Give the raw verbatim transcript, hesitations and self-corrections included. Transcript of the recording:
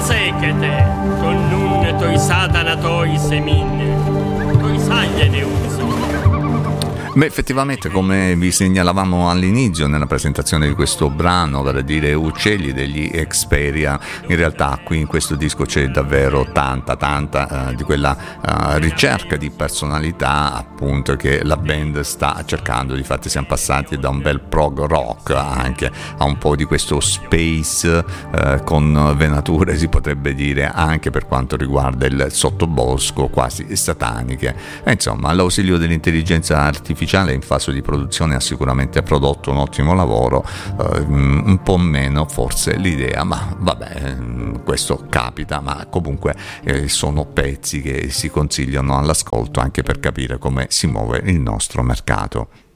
Sekete, con nun toi satana toi semin, toi sagliene uso. Beh, effettivamente, come vi segnalavamo all'inizio nella presentazione di questo brano, vale a dire Uccelli degli Experia, in realtà qui in questo disco c'è davvero tanta, tanta uh, di quella uh, ricerca di personalità, appunto, che la band sta cercando. Difatti siamo passati da un bel prog rock anche a un po' di questo space uh, con venature, si potrebbe dire, anche per quanto riguarda il sottobosco, quasi sataniche. E insomma, l'ausilio dell'intelligenza artificiale in fase di produzione ha sicuramente prodotto un ottimo lavoro, eh, un po' meno forse l'idea, ma vabbè, questo capita, ma comunque eh, sono pezzi che si consigliano all'ascolto anche per capire come si muove il nostro mercato.